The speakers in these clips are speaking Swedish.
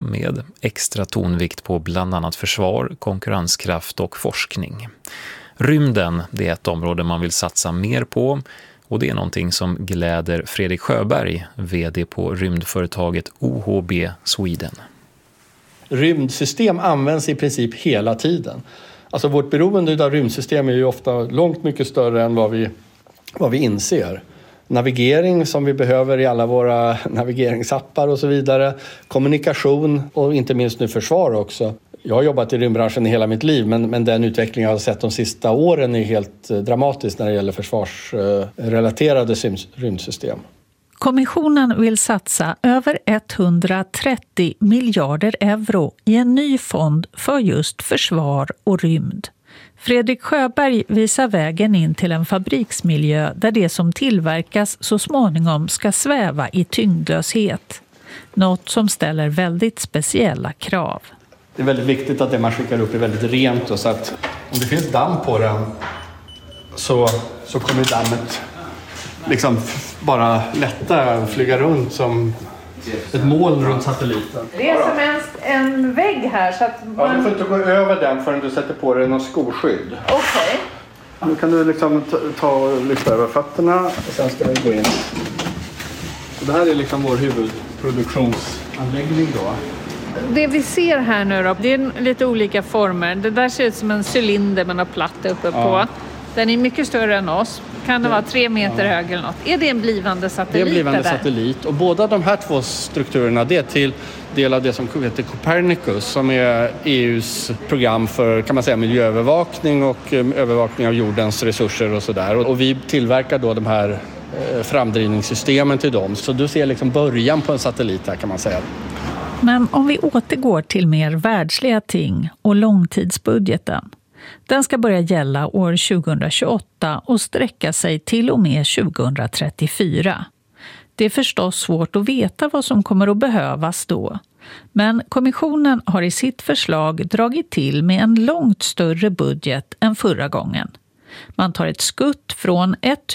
med extra tonvikt på bland annat försvar, konkurrenskraft och forskning. Rymden, det är ett område man vill satsa mer på, och det är någonting som gläder Fredrik Sjöberg, vd på rymdföretaget OHB Sweden. Rymdsystem används i princip hela tiden. Alltså vårt beroende av rymdsystem är ju ofta långt mycket större än vad vi inser. Navigering som vi behöver i alla våra navigeringsappar och så vidare. Kommunikation och inte minst nu försvar också. Jag har jobbat i rymdbranschen i hela mitt liv, men den utveckling jag har sett de sista åren är helt dramatisk när det gäller försvarsrelaterade rymdsystem. Kommissionen vill satsa över 130 miljarder euro i en ny fond för just försvar och rymd. Fredrik Sjöberg visar vägen in till en fabriksmiljö där det som tillverkas så småningom ska sväva i tyngdlöshet. Något som ställer väldigt speciella krav. Det är väldigt viktigt att det man skickar upp är väldigt rent, och så att om det finns damm på den så kommer dammet liksom bara lätta flyga runt som ett moln runt satelliten. Det är som en vägg här så att Ja, du får inte gå över den förrän du sätter på dig något skoskydd. Okej. Nu kan du liksom ta och lyfta över fötterna och sen ska vi gå in. Det här är liksom vår huvudproduktionsanläggning då. Det vi ser här nu då, det är lite olika former. Det där ser ut som en cylinder med något platt uppe på. Den är mycket större än oss. Kan det vara 3 meter hög eller något? Är det en blivande satellit? Det är en blivande satellit. Och båda de här två strukturerna, det är till del av det som heter Copernicus, som är EUs program för, kan man säga, miljöövervakning och övervakning av jordens resurser och sådär. Och vi tillverkar då de här framdrivningssystemen till dem. Så du ser liksom början på en satellit här, kan man säga. Men om vi återgår till mer världsliga ting och långtidsbudgeten. Den ska börja gälla år 2028 och sträcka sig till och med 2034. Det är förstås svårt att veta vad som kommer att behövas då. Men kommissionen har i sitt förslag dragit till med en långt större budget än förra gången. Man tar ett skutt från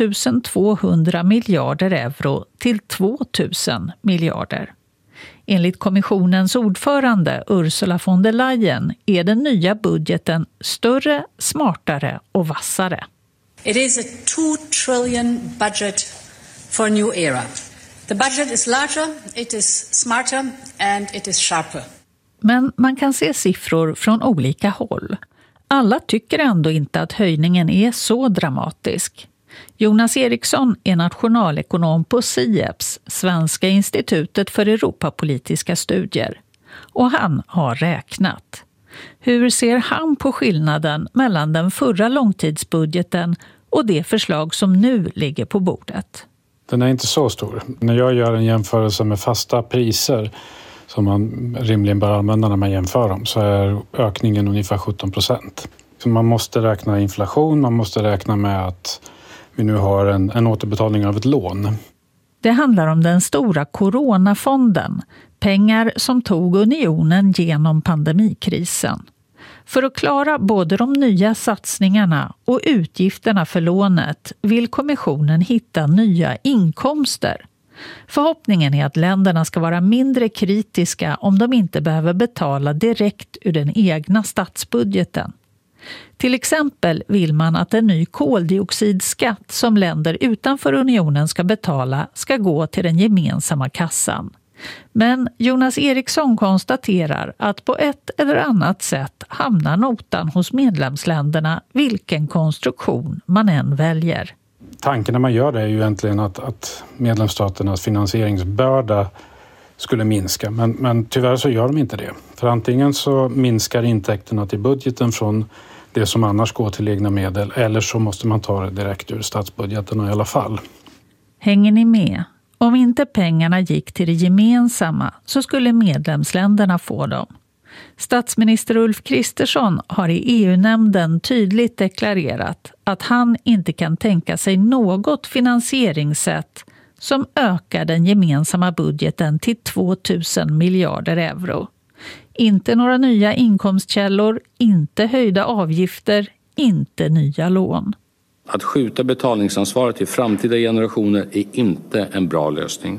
1200 miljarder euro till 2000 miljarder. Enligt kommissionens ordförande Ursula von der Leyen är den nya budgeten större, smartare och vassare. It is a 2 trillion budget for a new era. The budget is larger, it is smarter and it is sharper. Men man kan se siffror från olika håll. Alla tycker ändå inte att höjningen är så dramatisk. Jonas Eriksson är nationalekonom på SIEPS, Svenska institutet för Europapolitiska studier. Och han har räknat. Hur ser han på skillnaden mellan den förra långtidsbudgeten och det förslag som nu ligger på bordet? Den är inte så stor. När jag gör en jämförelse med fasta priser som man rimligen bör använda när man jämför dem, så är ökningen ungefär 17%. Så man måste räkna inflation, man måste räkna med att vi nu har en återbetalning av ett lån. Det handlar om den stora coronafonden, pengar som tog unionen genom pandemikrisen. För att klara både de nya satsningarna och utgifterna för lånet vill kommissionen hitta nya inkomster. Förhoppningen är att länderna ska vara mindre kritiska om de inte behöver betala direkt ur den egna statsbudgeten. Till exempel vill man att en ny koldioxidskatt som länder utanför unionen ska betala ska gå till den gemensamma kassan. Men Jonas Eriksson konstaterar att på ett eller annat sätt hamnar notan hos medlemsländerna vilken konstruktion man än väljer. Tanken när man gör det är ju egentligen att medlemsstaternas finansieringsbörda skulle minska. Men tyvärr så gör de inte det. För antingen så minskar intäkterna till budgeten från det som annars går till egna medel, eller så måste man ta det direkt ur statsbudgeten i alla fall. Hänger ni med? Om inte pengarna gick till det gemensamma så skulle medlemsländerna få dem. Statsminister Ulf Kristersson har i EU-nämnden tydligt deklarerat att han inte kan tänka sig något finansieringssätt som ökar den gemensamma budgeten till 2000 miljarder euro. Inte några nya inkomstkällor, inte höjda avgifter, inte nya lån. Att skjuta betalningsansvaret till framtida generationer är inte en bra lösning.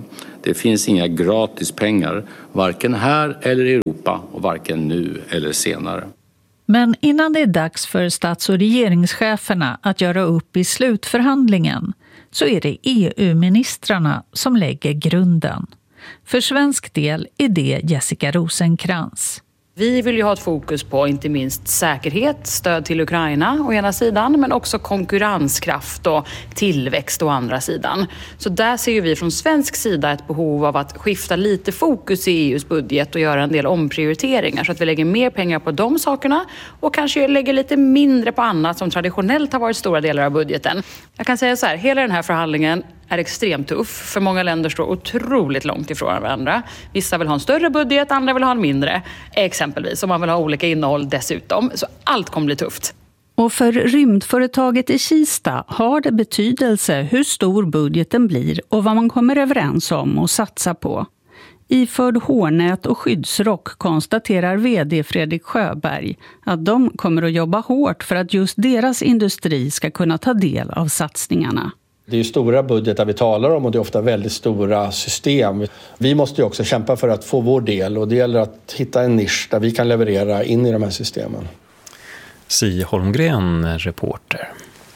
Det finns inga gratis pengar, varken här eller i Europa och varken nu eller senare. Men innan det är dags för stats- och regeringscheferna att göra upp i slutförhandlingen så är det EU-ministrarna som lägger grunden. För svensk del är det Jessica Rosenkrantz. Vi vill ju ha ett fokus på inte minst säkerhet, stöd till Ukraina å ena sidan, men också konkurrenskraft och tillväxt å andra sidan. Så där ser vi från svensk sida ett behov av att skifta lite fokus i EUs budget och göra en del omprioriteringar så att vi lägger mer pengar på de sakerna och kanske lägger lite mindre på annat som traditionellt har varit stora delar av budgeten. Jag kan säga så här, hela den här förhandlingen är extremt tuff, för många länder står otroligt långt ifrån varandra. Vissa vill ha en större budget, andra vill ha en mindre, exempelvis, om man vill ha olika innehåll dessutom. Så allt kommer bli tufft. Och för rymdföretaget i Kista har det betydelse hur stor budgeten blir och vad man kommer överens om och satsa på. Iförd hårnät och skyddsrock konstaterar vd Fredrik Sjöberg att de kommer att jobba hårt för att just deras industri ska kunna ta del av satsningarna. Det är ju stora budgetar vi talar om och det är ofta väldigt stora system. Vi måste ju också kämpa för att få vår del och det gäller att hitta en nisch där vi kan leverera in i de här systemen. Si Holmgren, reporter.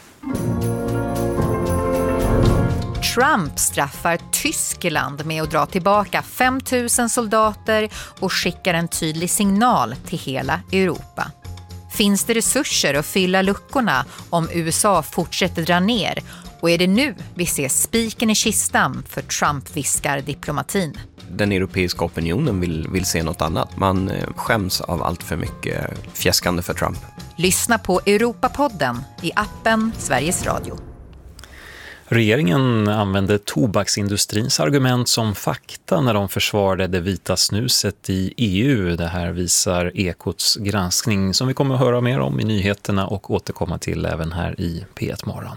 Trump straffar Tyskland med att dra tillbaka 5 000 soldater och skickar en tydlig signal till hela Europa. Finns det resurser att fylla luckorna om USA fortsätter dra ner? Och är det nu vi ser spiken i kistan för Trump-viskar-diplomatin? Den europeiska opinionen vill se något annat. Man skäms av allt för mycket fjäskande för Trump. Lyssna på Europapodden i appen Sveriges Radio. Regeringen använde tobaksindustrins argument som fakta när de försvarade det vita snuset i EU. Det här visar Ekots granskning som vi kommer att höra mer om i nyheterna och återkomma till även här i P1 Morgon.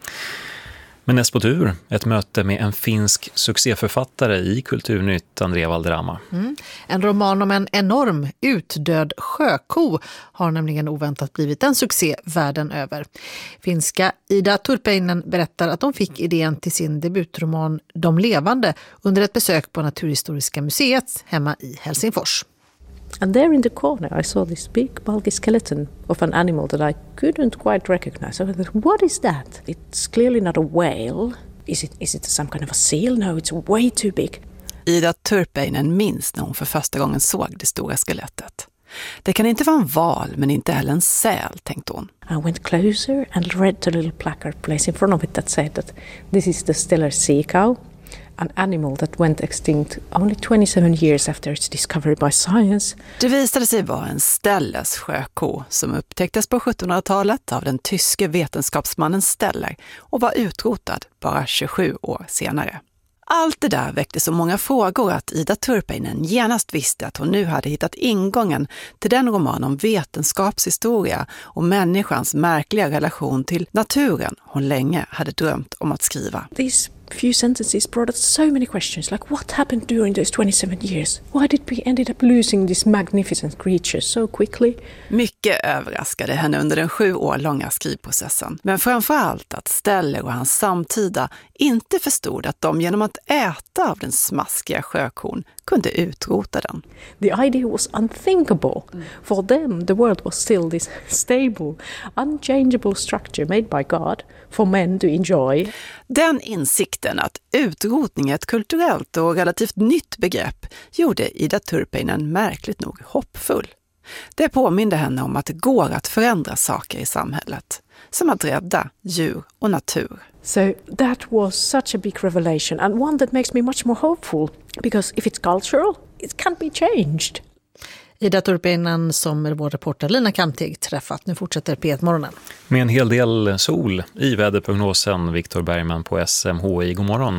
Men näst på tur, ett möte med en finsk succéförfattare i Kulturnytt, Andrea Valderrama. En roman om en enorm utdöd sjöko har nämligen oväntat blivit en succé världen över. Finska Ida Turpeinen berättar att de fick idén till sin debutroman De levande under ett besök på Naturhistoriska museet hemma i Helsingfors. And there in the corner I saw this big bulky skeleton of an animal that I couldn't quite recognize. I thought, what is that? It's clearly not a whale. Is it some kind of a seal? No, it's way too big. Ida Turpeinen minns när hon för första gången såg det stora skelettet. Det kan inte vara en val, men inte heller en säl, tänkte hon. I went closer and read the little placard placed in front of it that said that this is the Steller sea cow. An animal that went extinct only 27 years after its discovery by science. Det visade sig vara en Stellers sjöko som upptäcktes på 1700-talet av den tyske vetenskapsmannen Steller och var utrotad bara 27 år senare. Allt det där väckte så många frågor att Ida Turpeinen genast visste att hon nu hade hittat ingången till den roman om vetenskapshistoria och människans märkliga relation till naturen hon länge hade drömt om att skriva. These few sentences brought us so many questions, like what happened during those 27 years? Why did we ended up losing this magnificent creature so quickly? Mycket överraskade henne under den 7 år långa skrivprocessen. Men framförallt att Steller och hans samtida inte förstod att de genom att äta av den smaskiga sjökon kunde utrota den. The idea was unthinkable. For them, the world was still this stable, unchangeable structure made by God for men to enjoy. Den insikten att utrotning är ett kulturellt och relativt nytt begrepp gjorde Ida Turpeinen märkligt nog hoppfull. Det påminde henne om att det går att förändra saker i samhället, som att rädda djur och natur. So that was such a big revelation and one that makes me much more hopeful because if it's cultural, it can be changed. Ida Turpeinen som vår reporter Lina Kamtig träffat. Nu fortsätter P1-morgonen. Med en hel del sol i väderprognosen, Viktor Bergman på SMHI. God morgon.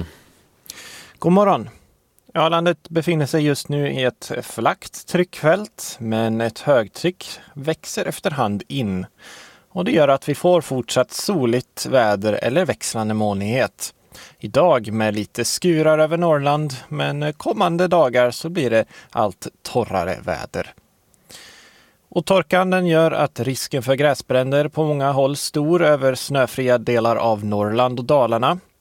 God morgon. Ja, landet befinner sig just nu i ett flackt tryckfält, men ett högtryck växer efterhand in. Och det gör att vi får fortsatt soligt väder eller växlande molnighet. Idag med lite skurar över Norrland, men kommande dagar så blir det allt torrare väder. Och torkan den gör att risken för gräsbränder på många håll stor över snöfria delar av Norrland och Dalarna.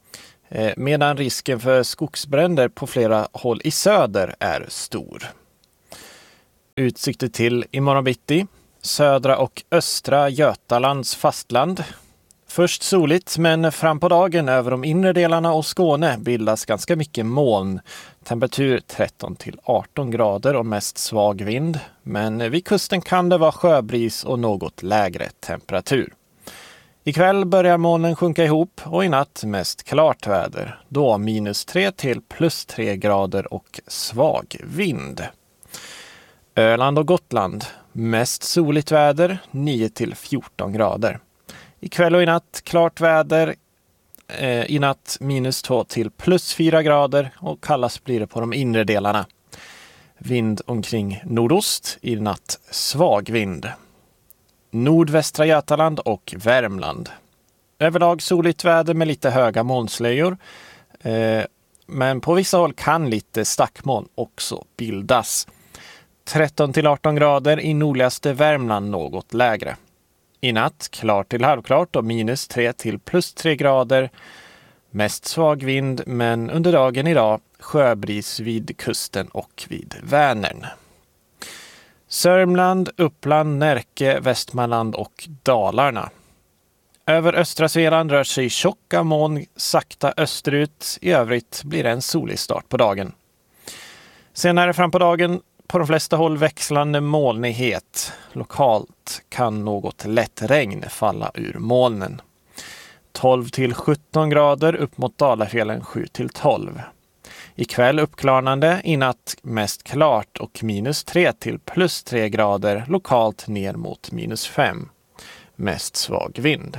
medan risken för skogsbränder på flera håll i söder är stor. Utsikter till imorgon bitti. Södra och östra Götalands fastland. Först soligt, men fram på dagen över de inre delarna och Skåne bildas ganska mycket moln. Temperatur 13 till 18 grader och mest svag vind. Men vid kusten kan det vara sjöbris och något lägre temperatur. Ikväll börjar molnen sjunka ihop och i natt mest klart väder. Då -3 till +3 grader och svag vind. Öland och Gotland. Mest soligt väder, 9 till 14 grader. Ikväll och i natt klart väder, i natt -2 till +4 grader och kallast blir det på de inre delarna. Vind omkring nordost, i natt svag vind. Nordvästra Götaland och Värmland. Överlag soligt väder med lite höga molnslöjor. Men på vissa håll kan lite stackmoln också bildas. 13 till 18 grader i nordligaste Värmland, något lägre. I natt klart till halvklart och -3 till +3 grader. Mest svag vind, men under dagen idag sjöbris vid kusten och vid Vänern. Sörmland, Uppland, Närke, Västmanland och Dalarna. Över östra Svealand rör sig tjocka moln sakta österut. I övrigt blir det en solig start på dagen. Senare fram på dagen på de flesta håll växlande molnighet. Lokalt kan något lätt regn falla ur molnen. 12 till 17 grader upp mot Dalafjällen 7 till 12. Ikväll uppklarnande, i natt mest klart och -3 till +3 grader, lokalt ner mot -5. Mest svag vind.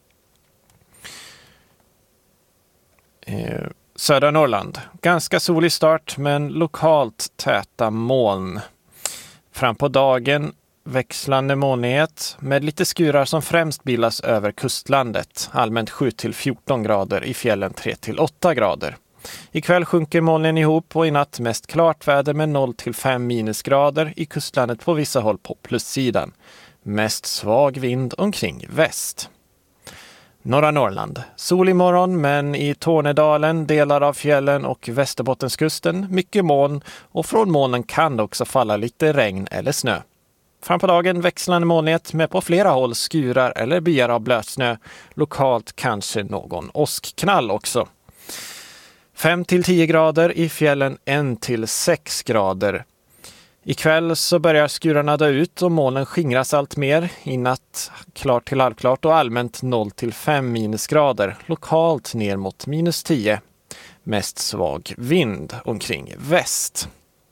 Södra Norrland. Ganska solig start men lokalt täta moln. Fram på dagen växlande molnighet med lite skurar som främst bildas över kustlandet. Allmänt 7 till 14 grader, i fjällen 3 till 8 grader. Ikväll sjunker molnen ihop och i natt mest klart väder med 0 till 5 minusgrader, i kustlandet på vissa håll på plussidan. Mest svag vind omkring väst. Norra Norrland. Sol imorgon, men i Tornedalen, delar av fjällen och Västerbottenskusten mycket moln, och från molnen kan det också falla lite regn eller snö. Fram på dagen växlande molnighet med på flera håll skurar eller byar av blötsnö. Lokalt kanske någon åskknall också. 5 till 10 grader, i fjällen 1 till 6 grader. Ikväll så börjar skurarna dö ut och molnen skingras allt mer. I natt klart till halvklart och allmänt 0 till 5 minusgrader. Lokalt ner mot -10. Mest svag vind omkring väst.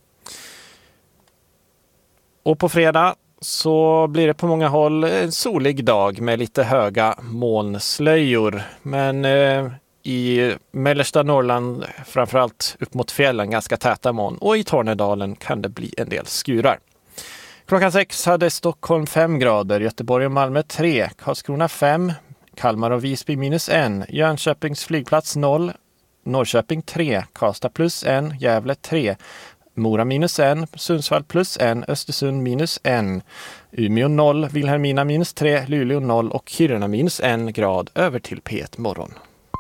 Och på fredag så blir det på många håll en solig dag med lite höga molnslöjor. Men i mellersta Norrland, framförallt upp mot fjällen, ganska täta moln. Och i Tornedalen kan det bli en del skurar. Klockan 6 hade Stockholm 5 grader, Göteborg och Malmö 3, Karlskrona 5, Kalmar och Visby -1, Jönköpings flygplats 0, Norrköping 3, Karlstad +1, Gävle 3, Mora -1, Sundsvall +1, Östersund -1, Umeå 0, Vilhelmina -3, Luleå 0 och Kiruna -1 grad. Över till P1 morgon.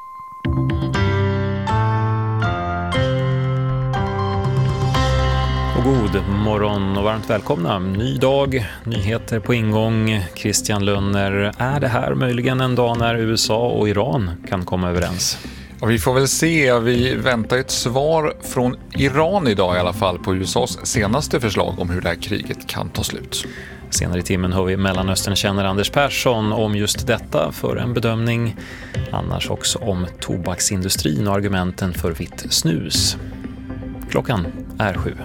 Och god morgon och varmt välkomna. Ny dag, nyheter på ingång. Christian Lönner, är det här möjligen en dag när USA och Iran kan komma överens? Och vi får väl se, vi väntar ett svar från Iran idag i alla fall på USAs senaste förslag om hur det här kriget kan ta slut. Senare i timmen hör vi Mellanöstern-känner Anders Persson om just detta för en bedömning. Annars också om tobaksindustrin och argumenten för vitt snus. Klockan är 7.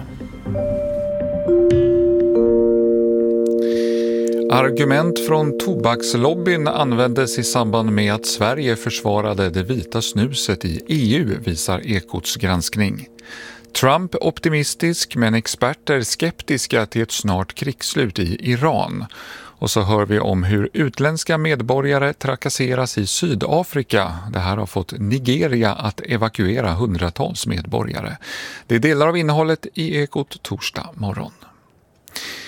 Argument från tobakslobbyn användes i samband med att Sverige försvarade det vita snuset i EU, visar Ekots granskning. Trump optimistisk men experter skeptiska till ett snart krigsslut i Iran. Och så hör vi om hur utländska medborgare trakasseras i Sydafrika. Det här har fått Nigeria att evakuera hundratals medborgare. Det är delar av innehållet i Ekot torsdag morgon.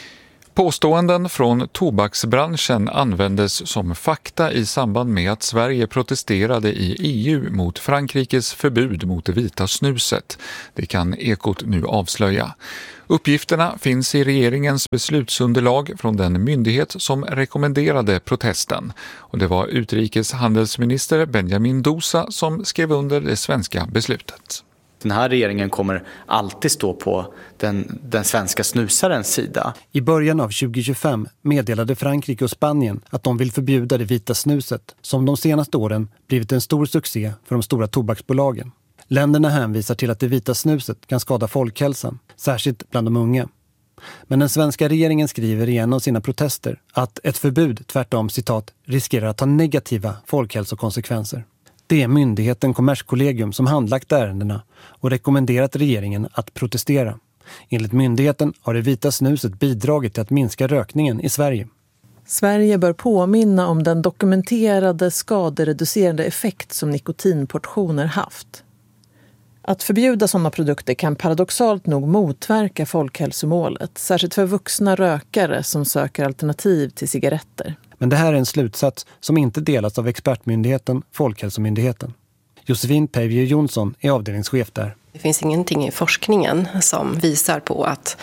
Påståenden från tobaksbranschen användes som fakta i samband med att Sverige protesterade i EU mot Frankrikes förbud mot det vita snuset. Det kan Ekot nu avslöja. Uppgifterna finns i regeringens beslutsunderlag från den myndighet som rekommenderade protesten. Och det var utrikeshandelsminister Benjamin Dousa som skrev under det svenska beslutet. Den här regeringen kommer alltid stå på den svenska snusarens sida. I början av 2025 meddelade Frankrike och Spanien att de vill förbjuda det vita snuset, som de senaste åren blivit en stor succé för de stora tobaksbolagen. Länderna hänvisar till att det vita snuset kan skada folkhälsan, särskilt bland de unga. Men den svenska regeringen skriver i en av sina protester att ett förbud tvärtom, citat, riskerar att ha negativa folkhälsokonsekvenser. Det är myndigheten Kommerskollegium som handlagt ärendena och rekommenderat regeringen att protestera. Enligt myndigheten har det vita snuset bidragit till att minska rökningen i Sverige. Sverige bör påminna om den dokumenterade skadereducerande effekt som nikotinportioner haft. Att förbjuda sådana produkter kan paradoxalt nog motverka folkhälsomålet, särskilt för vuxna rökare som söker alternativ till cigaretter. Men det här är en slutsats som inte delas av expertmyndigheten Folkhälsomyndigheten. Josefin Peivier Jonsson är avdelningschef där. Det finns ingenting i forskningen som visar på att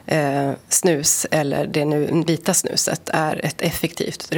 snus eller det nu vita snuset är ett effektivt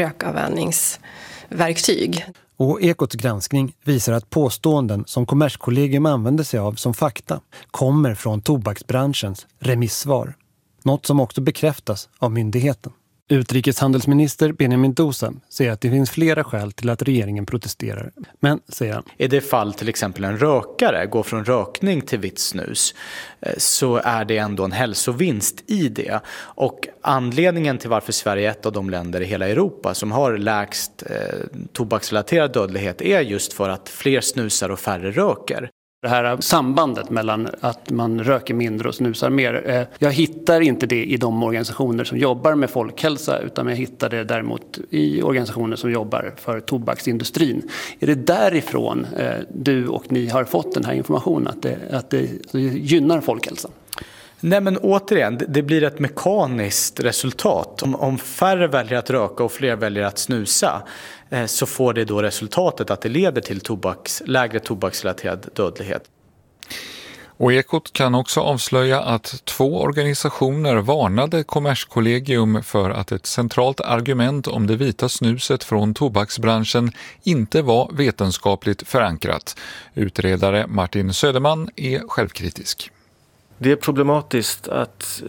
rökavvänjningsverktyg. Och Ekots granskning visar att påståenden som Kommerskollegium använder sig av som fakta kommer från tobaksbranschens remissvar. Något som också bekräftas av myndigheten. Utrikeshandelsminister Benjamin Dousa säger att det finns flera skäl till att regeringen protesterar. Men, säger han, i det fall till exempel en rökare går från rökning till vitt snus så är det ändå en hälsovinst i det. Och anledningen till varför Sverige är ett av de länder i hela Europa som har lägst tobaksrelaterad dödlighet är just för att fler snusar och färre röker. Det här sambandet mellan att man röker mindre och snusar mer. Jag hittar inte det i de organisationer som jobbar med folkhälsa, utan jag hittar det däremot i organisationer som jobbar för tobaksindustrin. Är det därifrån du och ni har fått den här informationen att det gynnar folkhälsan? Nej, men återigen, det blir ett mekaniskt resultat. Om färre väljer att röka och fler väljer att snusa så får det då resultatet att det leder till lägre tobaksrelaterad dödlighet. Och Ekot kan också avslöja att 2 organisationer varnade Kommerskollegium för att ett centralt argument om det vita snuset från tobaksbranschen inte var vetenskapligt förankrat. Utredare Martin Söderman är självkritisk. Det är problematiskt att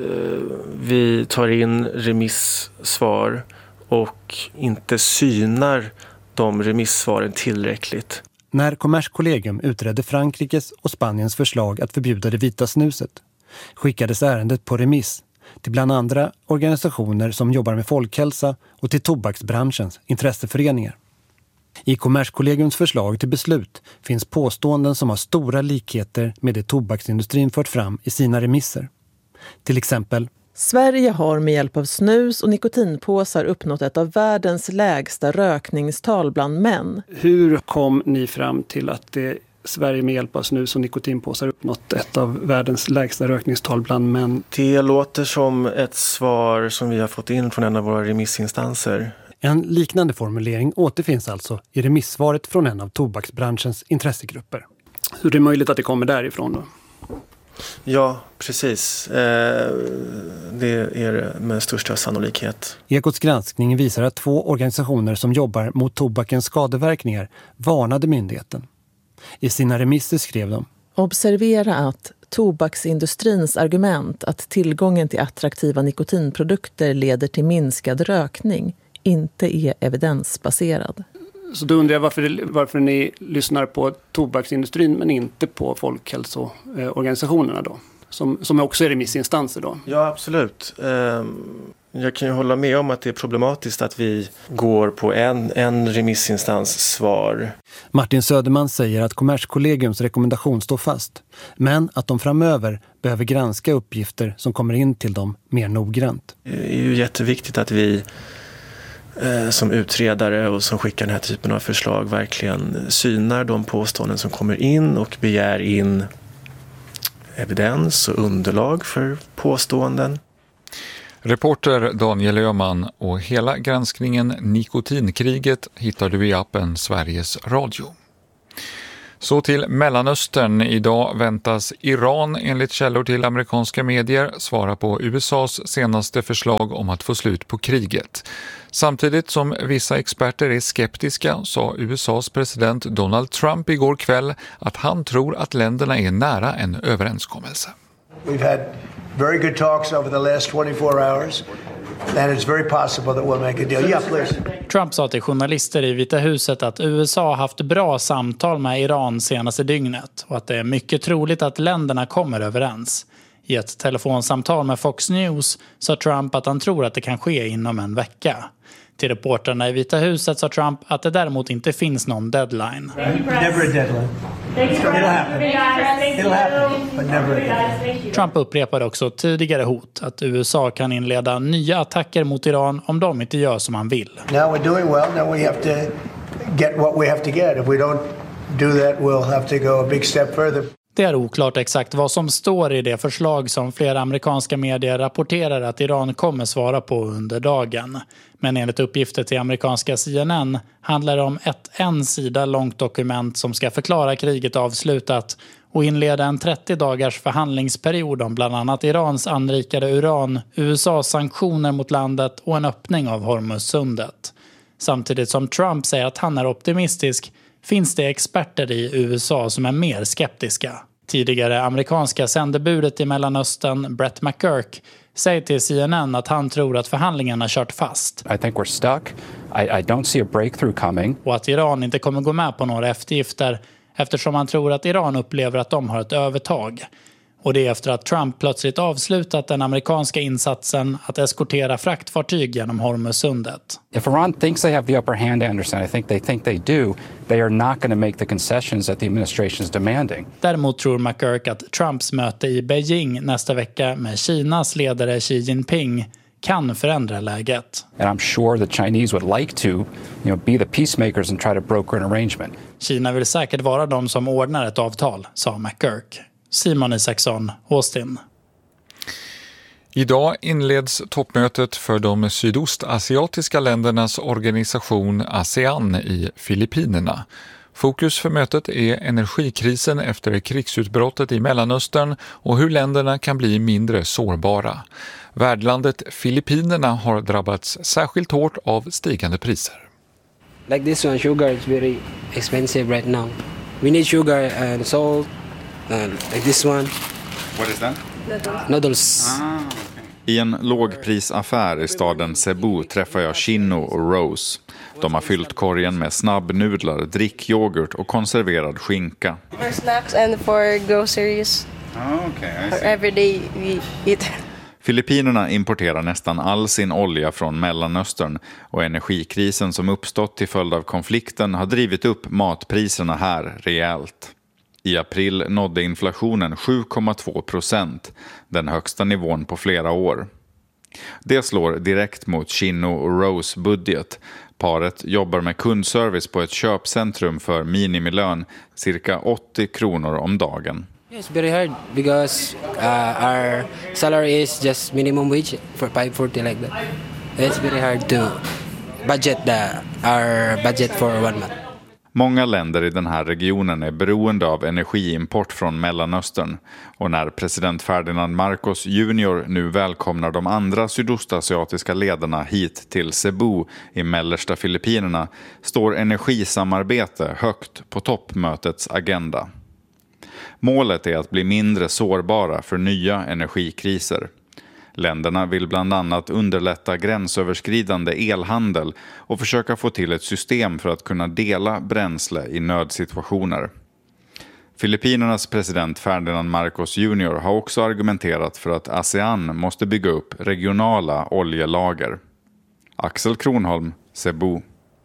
vi tar in remissvar och inte synar de remissvaren tillräckligt. När Kommerskollegium utredde Frankrikes och Spaniens förslag att förbjuda det vita snuset skickades ärendet på remiss till bland andra organisationer som jobbar med folkhälsa och till tobaksbranschens intresseföreningar. I Kommerskollegiums förslag till beslut finns påståenden som har stora likheter med det tobaksindustrin fört fram i sina remisser. Till exempel: Sverige har med hjälp av snus och nikotinpåsar uppnått ett av världens lägsta rökningstal bland män. Hur kom ni fram till att Sverige med hjälp av snus och nikotinpåsar uppnått ett av världens lägsta rökningstal bland män? Det låter som ett svar som vi har fått in från en av våra remissinstanser. En liknande formulering återfinns alltså i remissvaret från en av tobaksbranschens intressegrupper. Hur är det möjligt att det kommer därifrån då? Ja, precis. Det är det med största sannolikhet. Ekots granskning visar att 2 organisationer som jobbar mot tobakens skadeverkningar varnade myndigheten. I sina remisser skrev de: Observera att tobaksindustrins argument att tillgången till attraktiva nikotinprodukter leder till minskad rökning inte är evidensbaserad. Så då undrar jag varför ni lyssnar på tobaksindustrin men inte på folkhälsoorganisationerna då? Som också är remissinstanser då? Ja, absolut. Jag kan ju hålla med om att det är problematiskt att vi går på en remissinstans svar. Martin Söderman säger att Kommerskollegiums rekommendation står fast, men att de framöver behöver granska uppgifter som kommer in till dem mer noggrant. Det är ju jätteviktigt att vi som utredare och som skickar den här typen av förslag verkligen synar de påståenden som kommer in och begär in evidens och underlag för påståenden. Reporter Daniel Öhman och hela granskningen Nikotinkriget hittar du i appen Sveriges Radio. Så till Mellanöstern. Idag väntas Iran enligt källor till amerikanska medier svara på USAs senaste förslag om att få slut på kriget. Samtidigt som vissa experter är skeptiska sa USAs president Donald Trump igår kväll att han tror att länderna är nära en överenskommelse. We've had very good talks over the last 24 hours. And it's very possible that we'll make a deal. Yeah, please. Trump sa till journalister i Vita huset att USA har haft bra samtal med Iran senaste dygnet och att det är mycket troligt att länderna kommer överens. I ett telefonsamtal med Fox News sa Trump att han tror att det kan ske inom en vecka. Till reporterna i Vita huset sa Trump att det däremot inte finns någon deadline. Never a deadline. It'll happen, but never a deadline. Trump upprepade också tidigare hot att USA kan inleda nya attacker mot Iran om de inte gör som han vill. Now we're doing well. Now we have to get what we have to get. If we don't do that, we'll have to go a big step further. Det är oklart exakt vad som står i det förslag som flera amerikanska medier rapporterar att Iran kommer svara på under dagen. Men enligt uppgifter till amerikanska CNN handlar det om ett en sida långt dokument som ska förklara kriget avslutat och inleda en 30-dagars förhandlingsperiod om bland annat Irans anrikade uran, USAs sanktioner mot landet och en öppning av Hormuzsundet. Samtidigt som Trump säger att han är optimistisk finns det experter i USA som är mer skeptiska. Tidigare amerikanska sändebudet i Mellanöstern, Brett McGurk, säger till CNN att han tror att förhandlingarna kört fast. I think we're stuck. I don't see a breakthrough coming. Och att Iran inte kommer gå med på några eftergifter eftersom han tror att Iran upplever att de har ett övertag. Och det är efter att Trump plötsligt avslutat den amerikanska insatsen att eskortera fraktfartyg genom Hormuzsundet. If Iran thinks they have the upper hand, Anderson, I think they do. They are not going to make the concessions that the administration is demanding. Däremot tror McGurk att Trumps möte i Beijing nästa vecka med Kinas ledare Xi Jinping kan förändra läget. And I'm sure the Chinese would like to, be the peacemakers and try to broker an arrangement. Kina vill säkert vara de som ordnar ett avtal, sa McGurk. Simon Isaksson, Austin. Idag inleds toppmötet för de sydostasiatiska ländernas organisation ASEAN i Filippinerna. Fokus för mötet är energikrisen efter krigsutbrottet i Mellanöstern och hur länderna kan bli mindre sårbara. Värdlandet Filippinerna har drabbats särskilt hårt av stigande priser. Like this one, sugar is very expensive right now. We need sugar and salt. Like this one. What is that? Noodles. I en lågprisaffär i staden Cebu träffar jag Chino och Rose. De har fyllt korgen med snabbnudlar, drickyoghurt och konserverad skinka. For snacks and for groceries. For everyday we eat. Filippinerna importerar nästan all sin olja från Mellanöstern och energikrisen som uppstått till följd av konflikten har drivit upp matpriserna här rejält. I april nådde inflationen 7,2%, den högsta nivån på flera år. Det slår direkt mot Chino och Rose budget. Paret jobbar med kundservice på ett köpcentrum för minimilön, cirka 80 kronor om dagen. It's very hard because our salary is just minimum wage for 540 like that. It's very hard to budget our budget for 1 month. Många länder i den här regionen är beroende av energiimport från Mellanöstern och när president Ferdinand Marcos Jr. nu välkomnar de andra sydostasiatiska ledarna hit till Cebu i mellersta Filippinerna står energisamarbete högt på toppmötets agenda. Målet är att bli mindre sårbara för nya energikriser. Länderna vill bland annat underlätta gränsöverskridande elhandel och försöka få till ett system för att kunna dela bränsle i nödsituationer. Filippinernas president Ferdinand Marcos Jr. har också argumenterat för att ASEAN måste bygga upp regionala oljelager. Axel Kronholm, Cebu.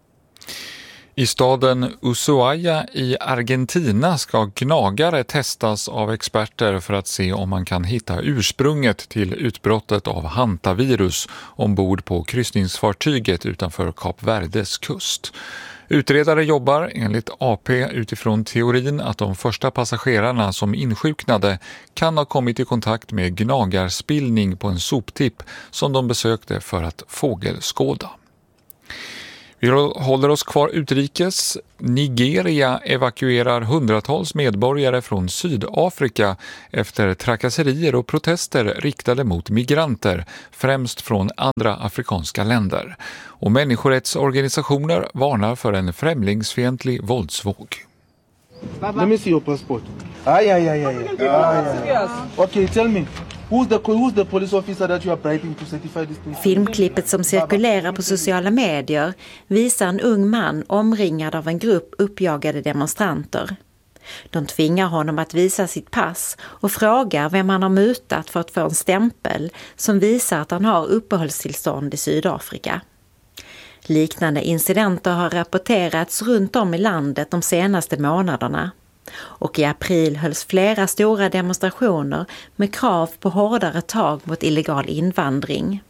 I staden Ushuaia i Argentina ska gnagare testas av experter för att se om man kan hitta ursprunget till utbrottet av hantavirus ombord på kryssningsfartyget utanför Kap Verdes kust. Utredare jobbar enligt AP utifrån teorin att de första passagerarna som insjuknade kan ha kommit i kontakt med gnagarspillning på en soptipp som de besökte för att fågelskåda. Vi håller oss kvar utrikes. Nigeria evakuerar hundratals medborgare från Sydafrika efter trakasserier och protester riktade mot migranter, främst från andra afrikanska länder. Och människorättsorganisationer varnar för en främlingsfientlig våldsvåg. Let me see your passport. Okay, tell me. Who's the police officer that you are bribing to certify this thing? Filmklippet som cirkulerar på sociala medier visar en ung man omringad av en grupp uppjagade demonstranter. De tvingar honom att visa sitt pass och frågar vem han har mutat för att få en stämpel som visar att han har uppehållstillstånd i Sydafrika. Liknande incidenter har rapporterats runt om i landet de senaste månaderna. Och i april hölls flera stora demonstrationer med krav på hårdare tag mot illegal invandring.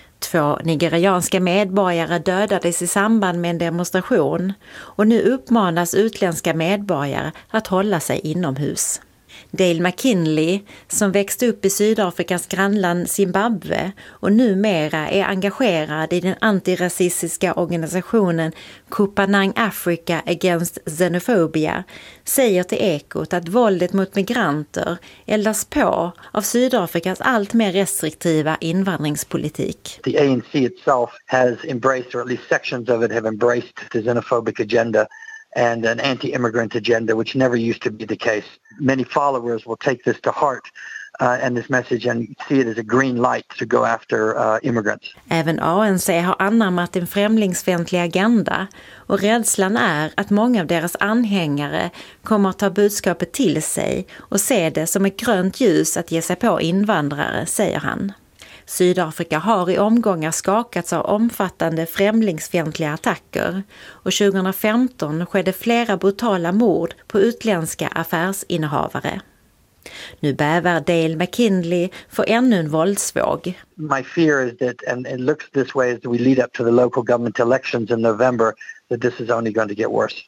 2 nigerianska medborgare dödades i samband med en demonstration och nu uppmanas utländska medborgare att hålla sig inomhus. Dale McKinley, som växte upp i Sydafrikas grannland Zimbabwe och numera är engagerad i den antirasistiska organisationen Kupanang Africa Against Xenophobia, säger till Ekot att våldet mot migranter eldas på av Sydafrikas allt mer restriktiva invandringspolitik. The ANC itself has embraced, or at least sections of it have embraced, the xenophobic agenda and an anti-immigrant agenda, which never used to be the case. Many followers will take this to heart and this message and see it as a green light to go after immigrants. Även ANC har anammat en främlingsfientlig agenda och rädslan är att många av deras anhängare kommer att ta budskapet till sig och se det som ett grönt ljus att ge sig på invandrare, säger han. Sydafrika har i omgångar skakats av omfattande främlingsfientliga attacker och 2015 skedde flera brutala mord på utländska affärsinnehavare. Nu bävar Dale McKinley för ännu en våldsvåg. My fear is that, and it looks this way as we lead up to the local government elections in November, that this is only going to get worse.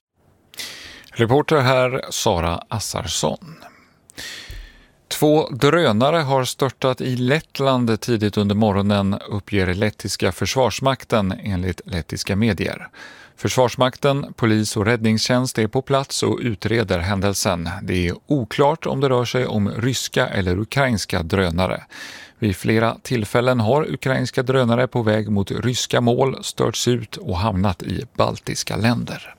Reporter här Sara Assarsson. 2 drönare har störtat i Lettland tidigt under morgonen, uppger lettiska försvarsmakten enligt lettiska medier. Försvarsmakten, polis och räddningstjänst är på plats och utreder händelsen. Det är oklart om det rör sig om ryska eller ukrainska drönare. Vid flera tillfällen har ukrainska drönare på väg mot ryska mål störts ut och hamnat i baltiska länder.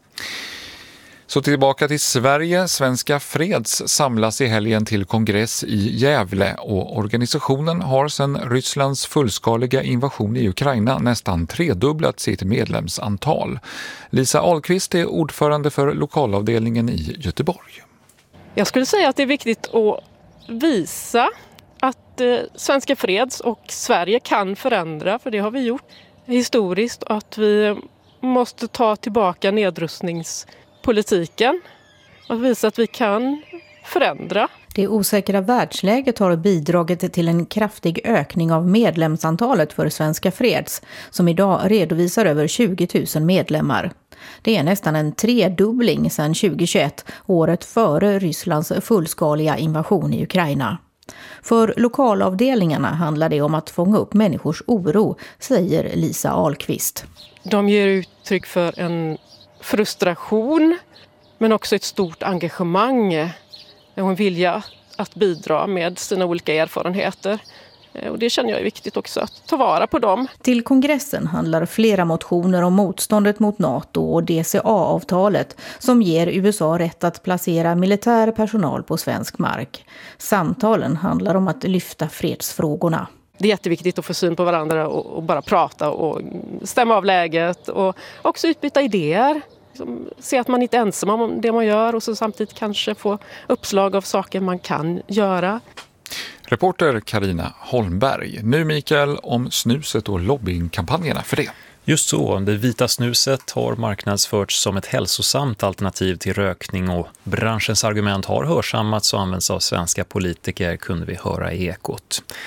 Så tillbaka till Sverige. Svenska Freds samlas i helgen till kongress i Gävle och organisationen har sedan Rysslands fullskaliga invasion i Ukraina nästan tredubblat sitt medlemsantal. Lisa Ahlqvist är ordförande för lokalavdelningen i Göteborg. Jag skulle säga att det är viktigt att visa att Svenska Freds och Sverige kan förändra, för det har vi gjort historiskt, att vi måste ta tillbaka nedrustningspolitiken och visa att vi kan förändra. Det osäkra världsläget har bidragit till en kraftig ökning av medlemsantalet för Svenska Freds, som idag redovisar över 20 000 medlemmar. Det är nästan en tredubbling sedan 2021, året före Rysslands fullskaliga invasion i Ukraina. För lokalavdelningarna handlar det om att fånga upp människors oro, säger Lisa Ahlqvist. De ger uttryck för en frustration, men också ett stort engagemang och en vilja att bidra med sina olika erfarenheter. Och det känner jag är viktigt också, att ta vara på dem. Till kongressen handlar flera motioner om motståndet mot NATO och DCA-avtalet som ger USA rätt att placera militär personal på svensk mark. Samtalen handlar om att lyfta fredsfrågorna. Det är jätteviktigt att få syn på varandra och bara prata och stämma av läget och också utbyta idéer. Se att man inte är ensam om det man gör och så samtidigt kanske få uppslag av saker man kan göra. Reporter Carina Holmberg. Nu Mikael om snuset och lobbyingkampanjerna för det. Just så, det vita snuset har marknadsförts som ett hälsosamt alternativ till rökning och branschens argument har hörsammats och används av svenska politiker, kunde vi höra i Ekot.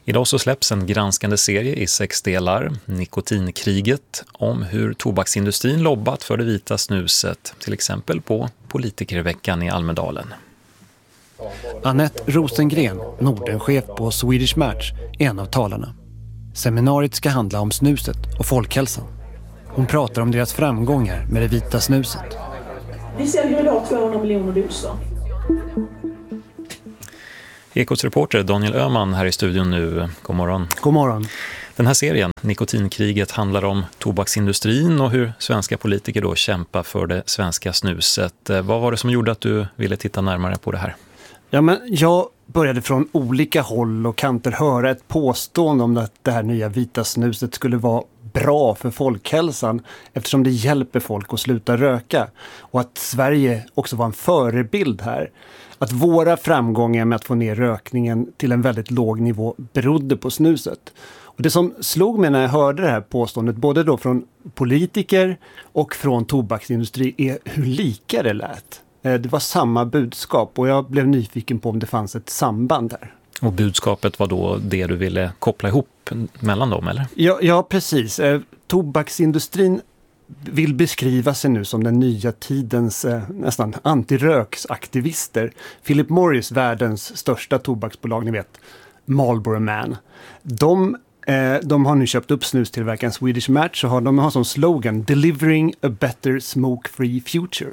Idag så släpps en granskande serie i 6 delar, Nikotinkriget, om hur tobaksindustrin lobbat för det vita snuset, till exempel på Politikerveckan i Almedalen. Annette Rosengren, Nordenchef på Swedish Match, är en av talarna. Seminariet ska handla om snuset och folkhälsan. Hon pratar om deras framgångar med det vita snuset. Vi säljer idag 200 miljoner doser. Ekots reporter Daniel Öhman här i studion nu. God morgon. God morgon. Den här serien, Nikotinkriget, handlar om tobaksindustrin och hur svenska politiker då kämpar för det svenska snuset. Vad var det som gjorde att du ville titta närmare på det här? Ja, men jag började från olika håll och kanter höra ett påstående om att det här nya vita snuset skulle vara bra för folkhälsan eftersom det hjälper folk att sluta röka och att Sverige också var en förebild här. Att våra framgångar med att få ner rökningen till en väldigt låg nivå berodde på snuset. Och det som slog mig när jag hörde det här påståendet, både då från politiker och från tobaksindustri, är hur lika det lät. Det var samma budskap och jag blev nyfiken på om det fanns ett samband här. Och budskapet var då det du ville koppla ihop mellan dem, eller? Ja, precis. Tobaksindustrin vill beskriva sig nu som den nya tidens nästan antiröksaktivister. Philip Morris, världens största tobaksbolag, ni vet, Marlboro Man. De har nu köpt upp snustillverkaren Swedish Match och de har som slogan Delivering a better smoke-free future.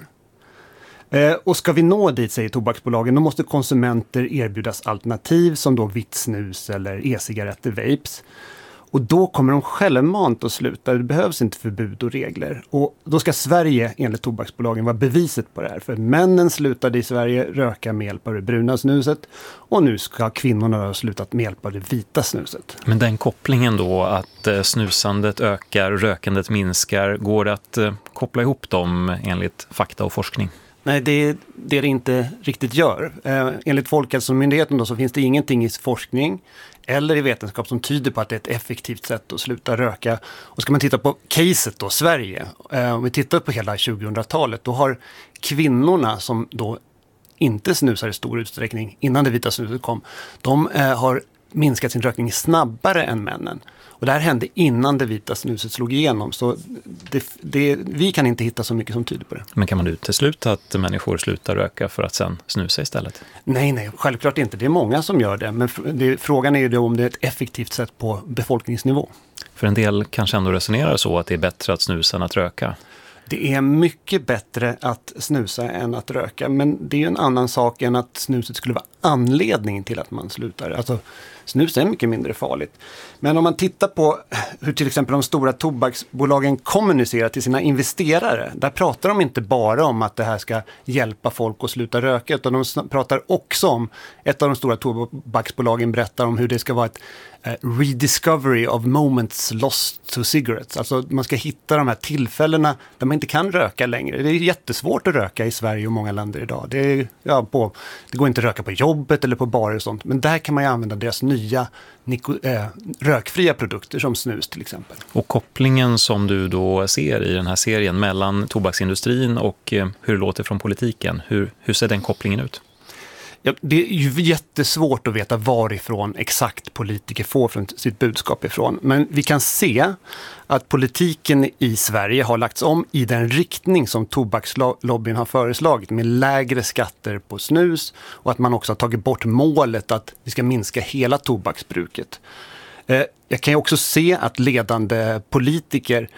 Och ska vi nå dit, säger tobaksbolagen, då måste konsumenter erbjudas alternativ som då vitt snus eller e-cigaretter, vapes. Och då kommer de självmant att sluta. Det behövs inte förbud och regler. Och då ska Sverige, enligt tobaksbolagen, vara beviset på det här. För männen slutade i Sverige röka med hjälp av det bruna snuset. Och nu ska kvinnorna ha slutat med hjälp av det vita snuset. Men den kopplingen då, att snusandet ökar, rökandet minskar, går det att koppla ihop dem enligt fakta och forskning? Nej, det inte riktigt gör. Enligt Folkhälsomyndigheten då så finns det ingenting i forskning eller i vetenskap som tyder på att det är ett effektivt sätt att sluta röka. Och ska man titta på caset då, Sverige, om vi tittar på hela 2000-talet, då har kvinnorna som då inte snusar i stor utsträckning innan det vita snuset kom, de har minskat sin rökning snabbare än männen. Och det här hände innan det vita snuset slog igenom. Så vi kan inte hitta så mycket som tyder på det. Men kan man utesluta att människor slutar röka för att sen snusa istället? Nej, självklart inte. Det är många som gör det. Men frågan är ju då om det är ett effektivt sätt på befolkningsnivå. För en del kanske ändå resonerar så att det är bättre att snusa än att röka. Det är mycket bättre att snusa än att röka. Men det är ju en annan sak än att snuset skulle vara anledning till att man slutar. Alltså, snus är mycket mindre farligt. Men om man tittar på hur till exempel de stora tobaksbolagen kommunicerar till sina investerare. Där pratar de inte bara om att det här ska hjälpa folk att sluta röka. Utan de pratar också om, ett av de stora tobaksbolagen berättar om hur det ska vara ett rediscovery of moments lost to cigarettes. Alltså man ska hitta de här tillfällena där man inte kan röka längre. Det är jättesvårt att röka i Sverige och många länder idag. Det går inte att röka på jobbet eller på barer och sånt. Men där kan man ju använda deras nya rökfria produkter som snus till exempel. Och kopplingen som du då ser i den här serien mellan tobaksindustrin och hur det låter från politiken, hur ser den kopplingen ut? Ja, det är ju jättesvårt att veta varifrån exakt politiker får från sitt budskap ifrån. Men vi kan se att politiken i Sverige har lagts om i den riktning som tobakslobbyn har föreslagit, med lägre skatter på snus och att man också har tagit bort målet att vi ska minska hela tobaksbruket. Jag kan ju också se att ledande politiker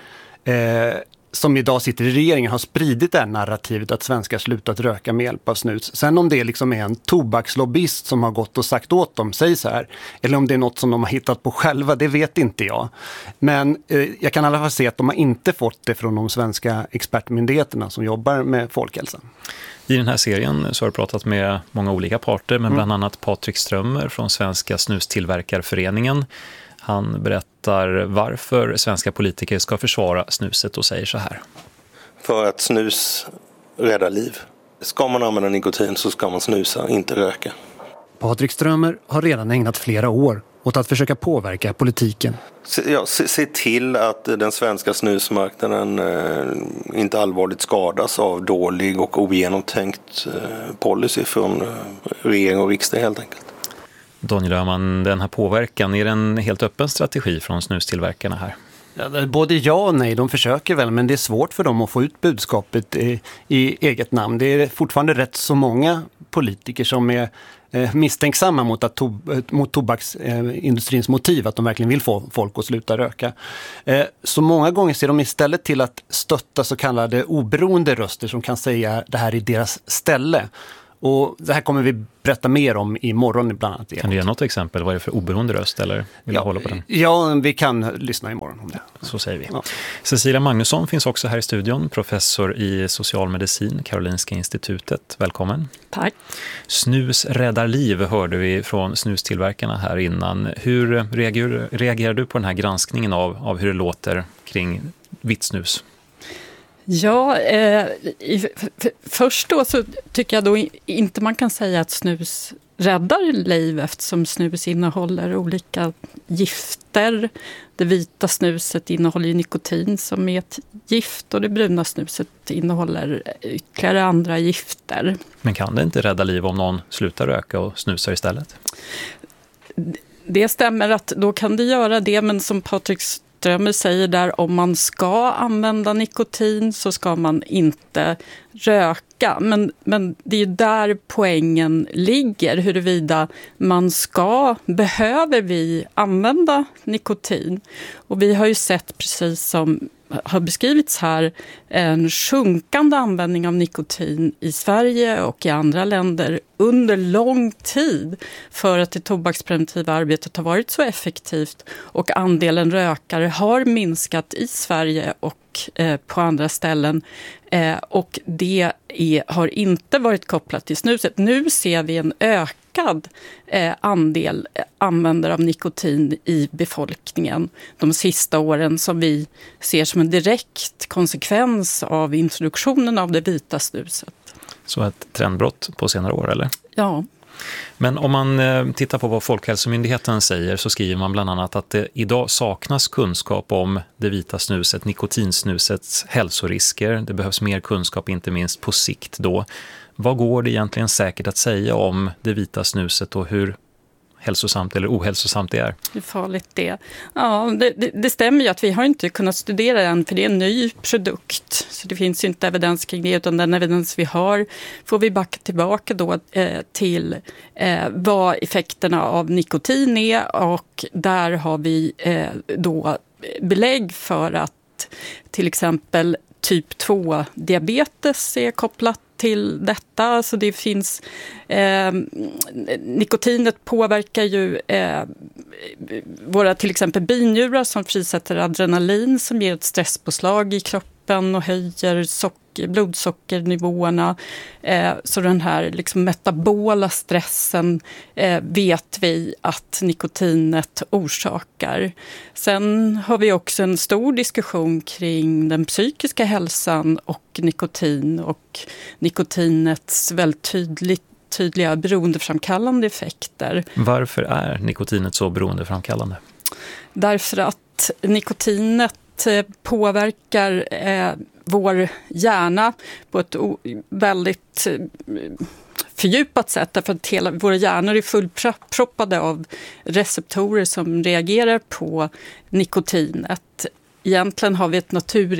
som idag sitter i regeringen har spridit det här narrativet att svenskar slutat röka med hjälp av snus. Sen om det liksom är en tobakslobbyist som har gått och sagt åt dem, säg så här, eller om det är något som de har hittat på själva, det vet inte jag. Men jag kan i alla fall se att de har inte fått det från de svenska expertmyndigheterna som jobbar med folkhälsan. I den här serien så har du pratat med många olika parter, men bland annat Patrik Strömmer från Svenska snustillverkarföreningen. Han berättar varför svenska politiker ska försvara snuset och säger så här. För att snus räddar liv. Ska man använda nikotin så ska man snusa, inte röka. Patrik Strömmer har redan ägnat flera år åt att försöka påverka politiken. Se till att den svenska snusmarknaden inte allvarligt skadas av dålig och ogenomtänkt policy från regering och riksdag helt enkelt. Daniel Öhman, den här påverkan, är det en helt öppen strategi från snustillverkarna här? Ja, både ja och nej, de försöker väl, men det är svårt för dem att få ut budskapet i eget namn. Det är fortfarande rätt så många politiker som är misstänksamma mot tobaksindustrins motiv, att de verkligen vill få folk att sluta röka. Så många gånger ser de istället till att stötta så kallade oberoende röster som kan säga det här i deras ställe. Och det här kommer vi berätta mer om imorgon bland annat. Kan du ge något exempel? Vad är det för oberoende röst? Eller vill du hålla på den? Ja, vi kan lyssna imorgon om det. Så säger vi. Ja. Cecilia Magnusson finns också här i studion, professor i socialmedicin, Karolinska institutet. Välkommen. Tack. Snus räddar liv hörde vi från snustillverkarna här innan. Hur reagerar du på den här granskningen av hur det låter kring vitt snus? Ja, först då så tycker jag då inte man kan säga att snus räddar liv, eftersom snus innehåller olika gifter. Det vita snuset innehåller nikotin som är ett gift, och det bruna snuset innehåller ytterligare andra gifter. Men kan det inte rädda liv om någon slutar röka och snusar istället? Det stämmer att då kan det göra det, men som Patrik Strömmer säger där, om man ska använda nikotin så ska man inte röka. Men det är ju där poängen ligger, huruvida behöver vi använda nikotin? Och vi har ju sett, precis som har beskrivits här, en sjunkande användning av nikotin i Sverige och i andra länder under lång tid, för att det tobakspreventiva arbetet har varit så effektivt, och andelen rökare har minskat i Sverige och på andra ställen, och det har inte varit kopplat till snuset. Nu ser vi en ökad andel användare av nikotin i befolkningen de sista åren, som vi ser som en direkt konsekvens av introduktionen av det vita snuset. Så ett trendbrott på senare år, eller? Ja. Men om man tittar på vad Folkhälsomyndigheten säger, så skriver man bland annat att det idag saknas kunskap om det vita snuset, nikotinsnusets hälsorisker. Det behövs mer kunskap, inte minst på sikt då. Vad går det egentligen säkert att säga om det vita snuset och hur hälsosamt eller ohälsosamt det är? Hur farligt det är. Ja, det stämmer ju att vi har inte kunnat studera den, för det är en ny produkt. Så det finns ju inte evidens kring det, utan den evidens vi har får vi backa tillbaka då till vad effekterna av nikotin är, och där har vi då belägg för att till exempel typ 2-diabetes är kopplat till detta. Så det finns nikotinet påverkar ju våra till exempel binjurar som frisätter adrenalin, som ger ett stresspåslag i kroppen och höjer blodsockernivåerna. Så den här liksom metabola stressen vet vi att nikotinet orsakar. Sen har vi också en stor diskussion kring den psykiska hälsan och nikotin, och nikotinets väldigt tydliga beroendeframkallande effekter. Varför är nikotinet så beroendeframkallande? Därför att nikotinet påverkar vår hjärna på ett väldigt fördjupat sätt, därför att våra hjärnor är fullproppade av receptorer som reagerar på nikotinet. Egentligen har vi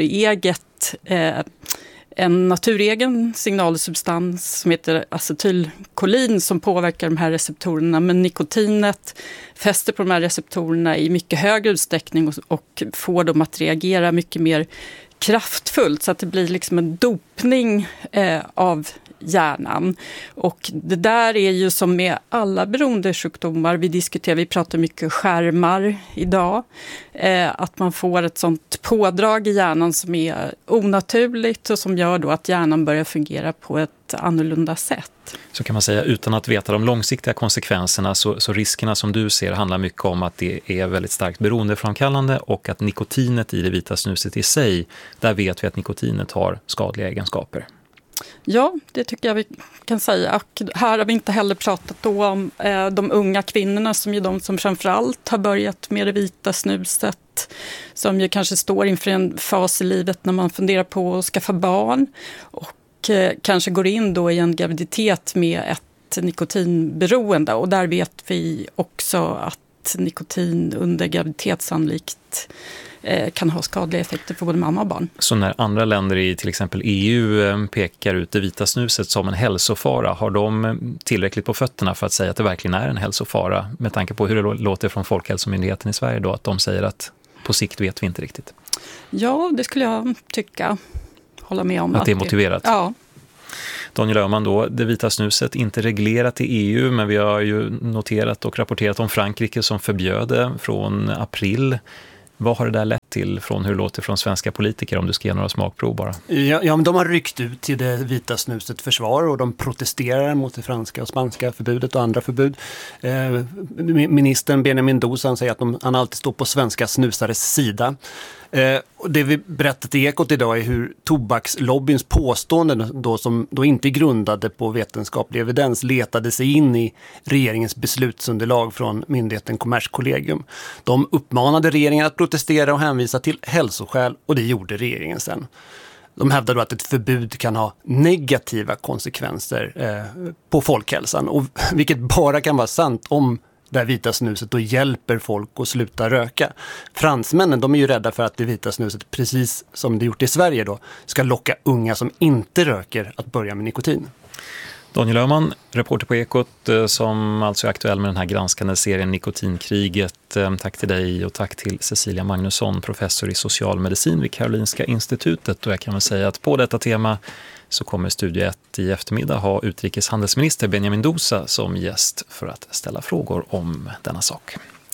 en naturegen signalsubstans som heter acetylkolin som påverkar de här receptorerna, men nikotinet fäster på de här receptorerna i mycket högre utsträckning och får dem att reagera mycket mer kraftfullt, så att det blir liksom en dopning av hjärnan. Och det där är ju som med alla beroendesjukdomar vi pratar mycket skärmar idag, att man får ett sånt pådrag i hjärnan som är onaturligt och som gör då att hjärnan börjar fungera på ett annorlunda sätt. Så kan man säga, utan att veta de långsiktiga konsekvenserna, så riskerna som du ser handlar mycket om att det är väldigt starkt beroendeframkallande, och att nikotinet i det vita snuset i sig, där vet vi att nikotinet har skadliga egenskaper. Ja, det tycker jag vi kan säga. Och här har vi inte heller pratat då om de unga kvinnorna, som är de som framförallt har börjat med det vita snuset, som ju kanske står inför en fas i livet när man funderar på att skaffa barn och kanske går in då i en graviditet med ett nikotinberoende, och där vet vi också att nikotin under graviditet sannolikt kan ha skadliga effekter för både mamma och barn. Så när andra länder i till exempel EU pekar ut det vita snuset som en hälsofara, har de tillräckligt på fötterna för att säga att det verkligen är en hälsofara, med tanke på hur det låter från Folkhälsomyndigheten i Sverige då, att de säger att på sikt vet vi inte riktigt? Ja, det skulle jag tycka. Hålla med om. Att det är motiverat? Ja. Daniel Öhman då, det vita snuset inte reglerat i EU, men vi har ju noterat och rapporterat om Frankrike som förbjöd det från april. Vad har det där lett till från hur det låter från svenska politiker, om du ska ge några smakprov bara? Ja, men de har ryckt ut till det vita snusets försvar och de protesterar mot det franska och spanska förbudet och andra förbud. Ministern Benjamin Mendoza säger att han alltid står på svenska snusares sida. Och det vi berättat i Ekot idag är hur tobakslobbyns påståenden då, som då inte är grundade på vetenskaplig evidens, letade sig in i regeringens beslutsunderlag från myndigheten Kommerskollegium. De uppmanade regeringen att protestera och hänvisa till hälsoskäl, och det gjorde regeringen sen. De hävdar då att ett förbud kan ha negativa konsekvenser på folkhälsan, och vilket bara kan vara sant om det vita snuset då hjälper folk att sluta röka. Fransmännen, de är ju rädda för att det vita snuset, precis som det gjort i Sverige då, ska locka unga som inte röker att börja med nikotin. Daniel Öhman, reporter på Ekot, som alltså är aktuell med den här granskande serien Nikotinkriget. Tack till dig och tack till Cecilia Magnusson, professor i socialmedicin vid Karolinska institutet. Och jag kan väl säga att på detta tema så kommer Studio 1 i eftermiddag ha utrikeshandelsminister Benjamin Mendoza som gäst för att ställa frågor om denna sak.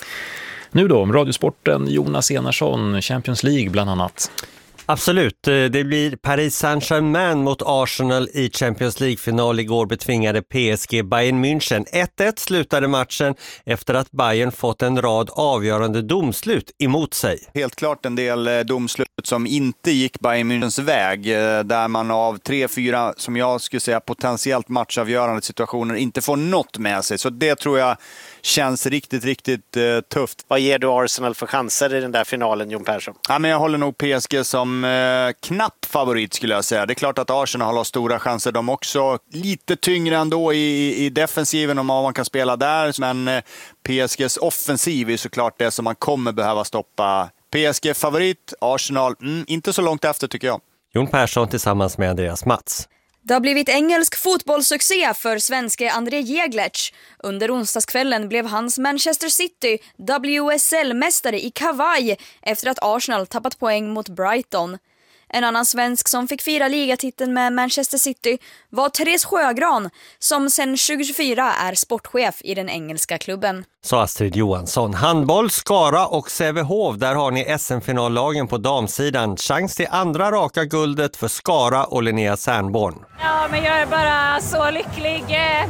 Nu då om radiosporten, Jonas Enarsson, Champions League bland annat. Absolut, det blir Paris Saint-Germain mot Arsenal i Champions League-final. Igår betvingade PSG Bayern München. 1-1 slutade matchen efter att Bayern fått en rad avgörande domslut emot sig. Helt klart en del domslut som inte gick Bayern Münchens väg, där man av 3-4, som jag skulle säga, potentiellt matchavgörande situationer inte får något med sig. Så det tror jag känns riktigt tufft. Vad ger du Arsenal för chanser i den där finalen, Jon Persson? Ja, men jag håller nog PSG som knapp favorit skulle jag säga. Det är klart att Arsenal har stora chanser de också. Lite tyngre ändå i defensiven om man kan spela där. Men PSGs offensiv är såklart det som man kommer behöva stoppa. PSG favorit, Arsenal inte så långt efter tycker jag. Jon Persson tillsammans med Andreas Mats. Det har blivit engelsk fotbollssuccé för svenske André Jeglertz. Under onsdagskvällen blev hans Manchester City WSL-mästare i kavaj efter att Arsenal tappat poäng mot Brighton. En annan svensk som fick fira ligatiteln med Manchester City var Therese Sjögran, som sedan 2024 är sportchef i den engelska klubben. Så Astrid Johansson. Handboll, Skara och Sävehof. Där har ni SM-finallagen på damsidan. Chans till andra raka guldet för Skara och Linnea Särnborn. Ja, men jag är bara så lycklig.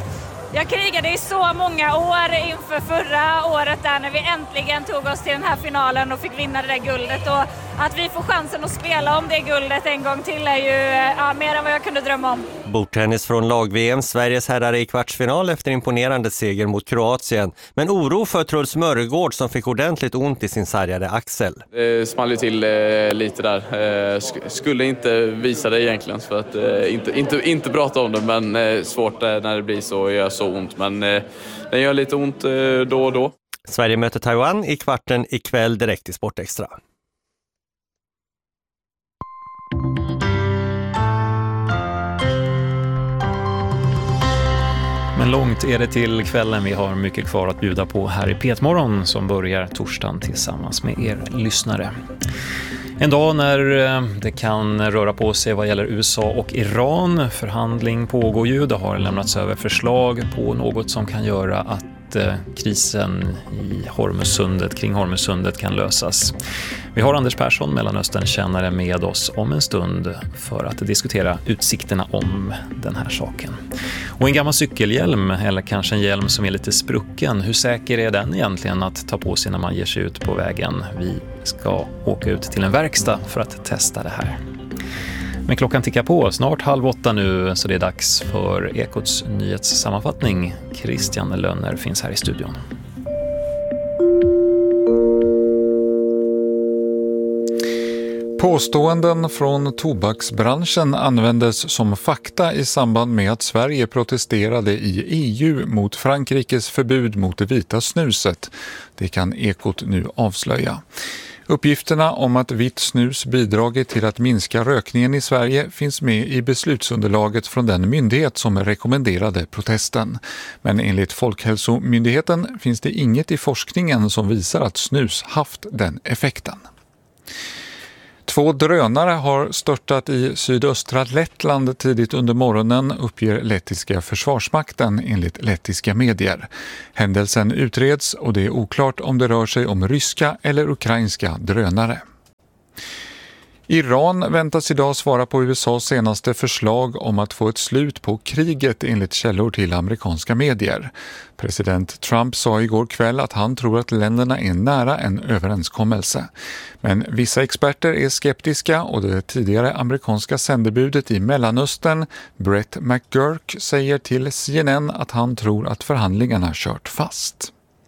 Jag krigade i så många år inför förra året där när vi äntligen tog oss till den här finalen och fick vinna det där guldet. Och att vi får chansen att spela om det guldet en gång till är ju mer än vad jag kunde drömma om. Bordtennis från lag-VM. Sveriges herrar i kvartsfinal efter imponerande seger mot Kroatien. Men oro för Truls Mörregård som fick ordentligt ont i sin sargade axel. Det small ju till lite där. Skulle inte visa det egentligen för att inte prata om det, men svårt när det blir så gör så ont. Men det gör lite ont då och då. Sverige möter Taiwan i kvarten ikväll direkt i Sportextra. Men långt är det till kvällen. Vi har mycket kvar att bjuda på här i Petmorgon som börjar torsdagen tillsammans med er lyssnare. En dag när det kan röra på sig vad gäller USA och Iran. Förhandling pågår ju. Det har lämnats över förslag på något som kan göra att krisen i kring Hormuzsundet kan lösas. Vi har Anders Persson, Mellanöstern-kännare, med oss om en stund för att diskutera utsikterna om den här saken. Och en gammal cykelhjälm, eller kanske en hjälm som är lite sprucken, hur säker är den egentligen att ta på sig när man ger sig ut på vägen? Vi ska åka ut till en verkstad för att testa det här. Men klockan tickar på, snart 7:30 nu, så det är dags för Ekots nyhetssammanfattning. Christian Lönner finns här i studion. Påståenden från tobaksbranschen användes som fakta i samband med att Sverige protesterade i EU mot Frankrikes förbud mot det vita snuset. Det kan Ekot nu avslöja. Uppgifterna om att vitt snus bidragit till att minska rökningen i Sverige finns med i beslutsunderlaget från den myndighet som rekommenderade protesten. Men enligt Folkhälsomyndigheten finns det inget i forskningen som visar att snus haft den effekten. 2 drönare har störtat i sydöstra Lettland tidigt under morgonen, uppger lettiska försvarsmakten enligt lettiska medier. Händelsen utreds och det är oklart om det rör sig om ryska eller ukrainska drönare. Iran väntas idag svara på USAs senaste förslag om att få ett slut på kriget enligt källor till amerikanska medier. President Trump sa igår kväll att han tror att länderna är nära en överenskommelse. Men vissa experter är skeptiska och det tidigare amerikanska sändebudet i Mellanöstern, Brett McGurk, säger till CNN att han tror att förhandlingarna kört fast.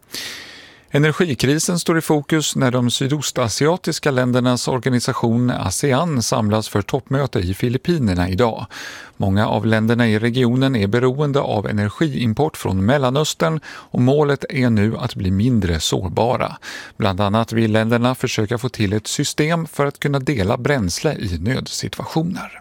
Energikrisen står i fokus när de sydostasiatiska ländernas organisation ASEAN samlas för toppmöte i Filippinerna idag. Många av länderna i regionen är beroende av energiimport från Mellanöstern och målet är nu att bli mindre sårbara. Bland annat vill länderna försöka få till ett system för att kunna dela bränsle i nödsituationer.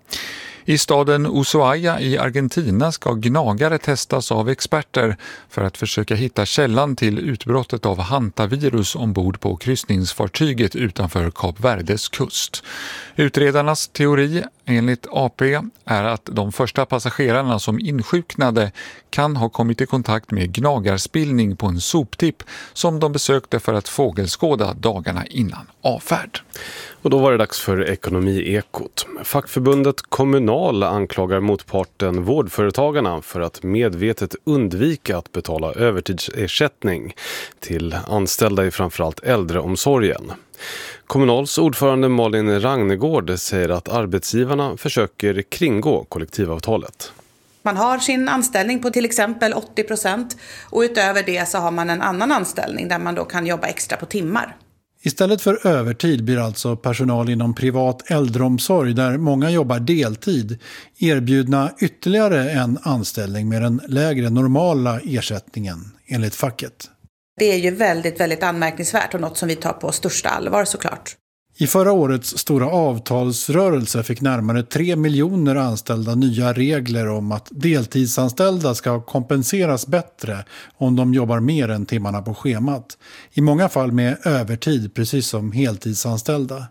I staden Ushuaia i Argentina ska gnagare testas av experter för att försöka hitta källan till utbrottet av hantavirus ombord på kryssningsfartyget utanför Kap Verdes kust. Utredarnas teori, enligt AP, är att de första passagerarna som insjuknade kan ha kommit i kontakt med gnagarspillning på en soptipp som de besökte för att fågelskåda dagarna innan avfärd. Och då var det dags för Ekonomiekot. Fackförbundet Kommunal anklagar motparten Vårdföretagarna för att medvetet undvika att betala övertidsersättning till anställda i framförallt äldreomsorgen. Kommunals ordförande Malin Ragnegård säger att arbetsgivarna försöker kringgå kollektivavtalet. Man har sin anställning på till exempel 80% och utöver det så har man en annan anställning där man då kan jobba extra på timmar. Istället för övertid blir alltså personal inom privat äldreomsorg där många jobbar deltid erbjudna ytterligare en anställning med den lägre normala ersättningen enligt facket. Det är ju väldigt, väldigt anmärkningsvärt och något som vi tar på största allvar såklart. I förra årets stora avtalsrörelse fick närmare 3 miljoner anställda nya regler om att deltidsanställda ska kompenseras bättre om de jobbar mer än timmarna på schemat. I många fall med övertid, precis som heltidsanställda.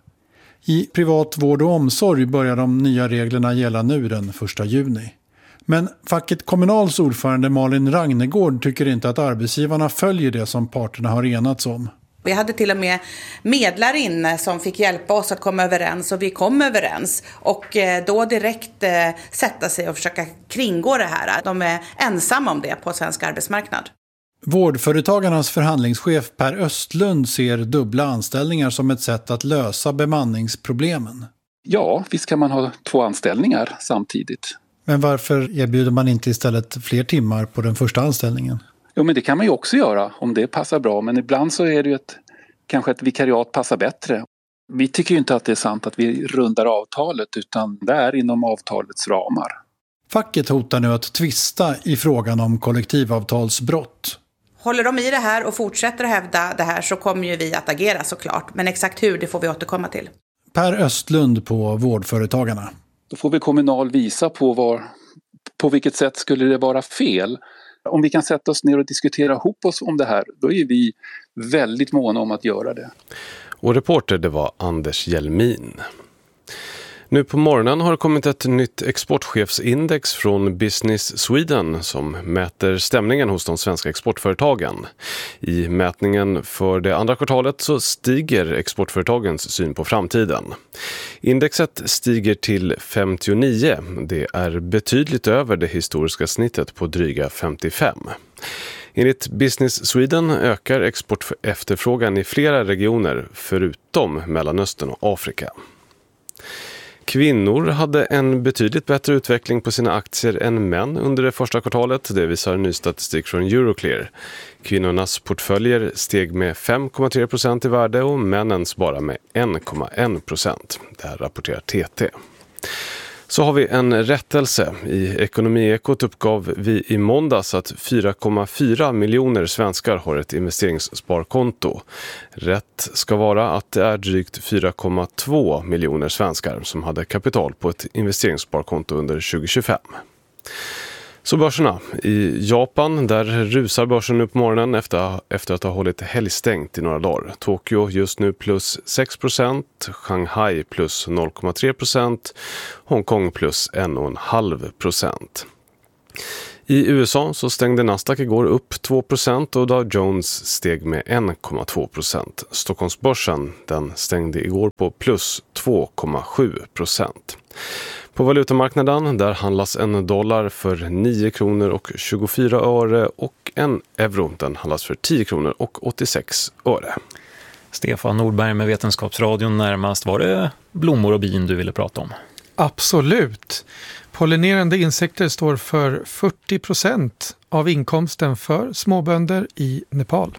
I privat vård och omsorg börjar de nya reglerna gälla nu den 1 juni. Men facket Kommunals ordförande Malin Ragnegård tycker inte att arbetsgivarna följer det som parterna har enats om. Vi hade till och med medlare inne som fick hjälpa oss att komma överens och vi kom överens. Och då direkt sätta sig och försöka kringgå det här. De är ensamma om det på svensk arbetsmarknad. Vårdföretagarnas förhandlingschef Per Östlund ser dubbla anställningar som ett sätt att lösa bemanningsproblemen. Ja, visst kan man ha 2 anställningar samtidigt. Men varför erbjuder man inte istället fler timmar på den första anställningen? Jo, men det kan man ju också göra om det passar bra. Men ibland så är det ju kanske ett vikariat passar bättre. Vi tycker ju inte att det är sant att vi rundar avtalet utan det är inom avtalets ramar. Facket hotar nu att tvista i frågan om kollektivavtalsbrott. Håller de i det här och fortsätter att hävda det här så kommer ju vi att agera såklart. Men exakt hur, det får vi återkomma till. Per Östlund på Vårdföretagarna. Då får vi Kommunal visa på vilket sätt skulle det vara fel. Om vi kan sätta oss ner och diskutera ihop oss om det här, då är vi väldigt måna om att göra det. Och reporter, det var Anders Hjelmin. Nu på morgonen har det kommit ett nytt exportchefsindex från Business Sweden som mäter stämningen hos de svenska exportföretagen. I mätningen för det andra kvartalet så stiger exportföretagens syn på framtiden. Indexet stiger till 59. Det är betydligt över det historiska snittet på dryga 55. Enligt Business Sweden ökar efterfrågan i flera regioner förutom Mellanöstern och Afrika. Kvinnor hade en betydligt bättre utveckling på sina aktier än män under det första kvartalet. Det visar ny statistik från Euroclear. Kvinnornas portföljer steg med 5,3% i värde och männens bara med 1,1%. Det här rapporterar TT. Så har vi en rättelse. I Ekonomiekot uppgav vi i måndags att 4,4 miljoner svenskar har ett investeringssparkonto. Rätt ska vara att det är drygt 4,2 miljoner svenskar som hade kapital på ett investeringssparkonto under 2025. Så börserna. I Japan, där rusar börsen upp morgonen efter att ha hållit helgstängt i några dagar. Tokyo just nu plus 6%, Shanghai plus 0,3%, Hongkong plus 1,5%. I USA så stängde Nasdaq igår upp 2% och Dow Jones steg med 1,2%. Stockholmsbörsen den stängde igår på plus 2,7%. På valutamarknaden där handlas en dollar för 9 kronor och 24 öre och en euro den handlas för 10 kronor och 86 öre. Stefan Nordberg med Vetenskapsradion närmast. Var det blommor och bin du ville prata om? Absolut. Pollinerande insekter står för 40% av inkomsten för småbönder i Nepal.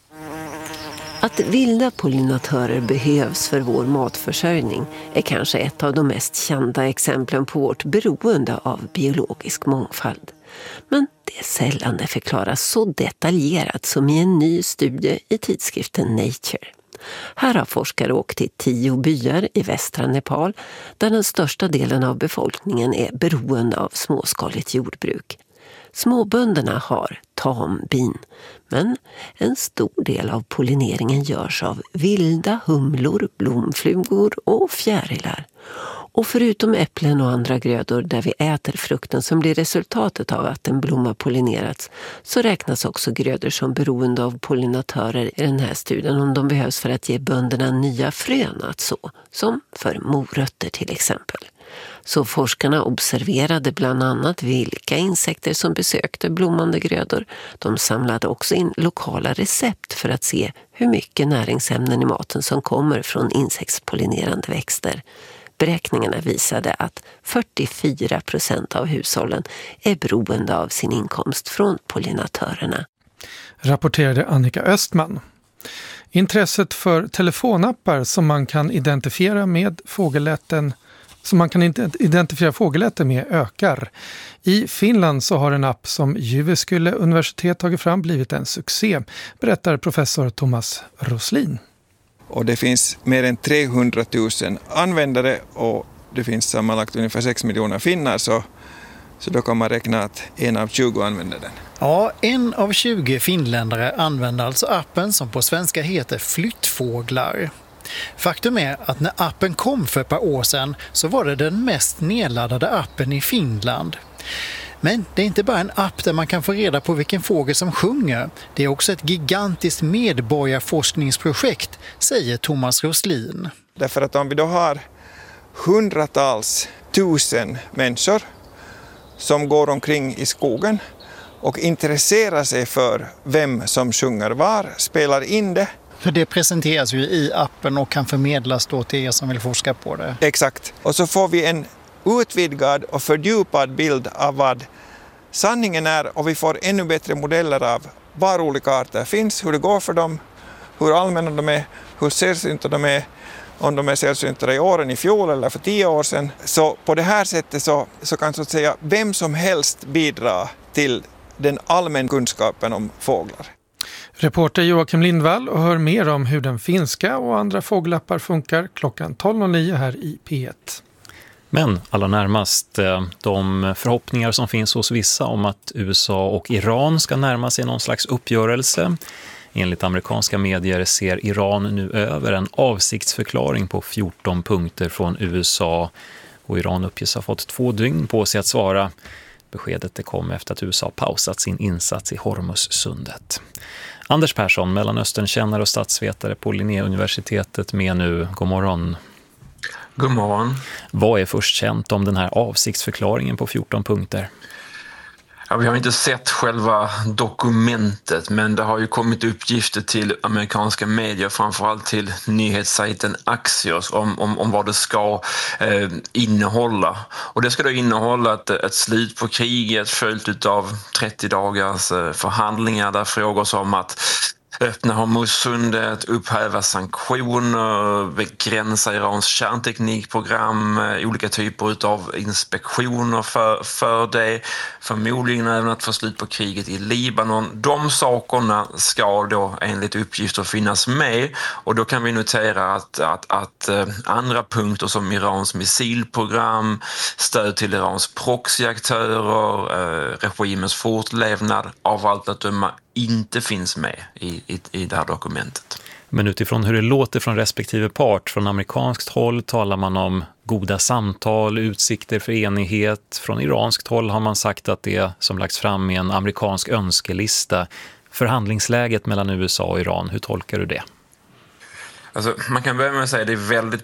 Att vilda pollinatörer behövs för vår matförsörjning är kanske ett av de mest kända exemplen på vårt beroende av biologisk mångfald. Men det är sällan det förklaras så detaljerat som i en ny studie i tidskriften Nature. Här har forskare åkt till 10 byar i västra Nepal där den största delen av befolkningen är beroende av småskaligt jordbruk. Småbönderna har tambin, men en stor del av pollineringen görs av vilda humlor, blomflugor och fjärilar. Och förutom äpplen och andra grödor där vi äter frukten som blir resultatet av att en blomma pollinerats, så räknas också grödor som beroende av pollinatörer i den här studien om de behövs för att ge bönderna nya frön att så, som för morötter till exempel. Så forskarna observerade bland annat vilka insekter som besökte blommande grödor. De samlade också in lokala recept för att se hur mycket näringsämnen i maten som kommer från insektspollinerande växter. Beräkningarna visade att 44% av hushållen är beroende av sin inkomst från pollinatörerna. Rapporterade Annika Östman. Intresset för telefonappar som man kan identifiera fågelläten med ökar. I Finland så har en app som Jyväskylä universitet tagit fram blivit en succé, berättar professor Thomas Roslin. Och det finns mer än 300 000 användare och det finns sammanlagt ungefär 6 miljoner finnar, så då kan man räkna att 1 av 20 använder den. Ja, 1 av 20 finländare använder alltså appen som på svenska heter Flyttfåglar. Faktum är att när appen kom för ett par år sedan så var det den mest nedladdade appen i Finland. Men det är inte bara en app där man kan få reda på vilken fågel som sjunger. Det är också ett gigantiskt medborgarforskningsprojekt, säger Thomas Roslin. Därför att om vi då har hundratals tusen människor som går omkring i skogen och intresserar sig för vem som sjunger var, spelar in det. För det presenteras ju i appen och kan förmedlas då till er som vill forska på det. Exakt. Och så får vi en utvidgad och fördjupad bild av vad sanningen är och vi får ännu bättre modeller av var olika arter finns, hur det går för dem, hur allmänna de är, hur sällsynta de är, om de är sällsynta i åren i fjol eller för 10 år sedan. Så på det här sättet så kan så att säga vem som helst bidra till den allmän kunskapen om fåglar. Reporter Joakim Lindvall och hör mer om hur den finska och andra fågellappar funkar klockan 12.09 här i P1. Men allra närmast de förhoppningar som finns hos vissa om att USA och Iran ska närma sig någon slags uppgörelse. Enligt amerikanska medier ser Iran nu över en avsiktsförklaring på 14 punkter från USA och Iran uppges ha fått 2 dygn på sig att svara. Beskedet det kom efter att USA pausat sin insats i Hormuzsundet. Anders Persson, Mellanösternkännare och statsvetare på Linnéuniversitetet med nu. God morgon. God morgon. Vad är först känt om den här avsiktsförklaringen på 14 punkter? Ja, vi har inte sett själva dokumentet, men det har ju kommit uppgifter till amerikanska medier, framförallt till nyhetssajten Axios, om vad det ska innehålla. Och det ska då innehålla ett slut på kriget följt av 30 dagars förhandlingar där frågor som att öppna Hormuzsundet, upphäva sanktioner, begränsa Irans kärnteknikprogram, olika typer av inspektioner för det, förmodligen även att få slut på kriget i Libanon. De sakerna ska då enligt uppgifter finnas med, och då kan vi notera att andra punkter som Irans missilprogram, stöd till Irans proxyaktörer, regimens fortlevnad av allt att döma inte finns med i det här dokumentet. Men utifrån hur det låter från respektive part, från amerikanskt håll talar man om goda samtal, utsikter för enighet. Från iranskt håll har man sagt att det som lagts fram är en amerikansk önskelista. Förhandlingsläget mellan USA och Iran, hur tolkar du det? Alltså, man kan börja med att säga att det är väldigt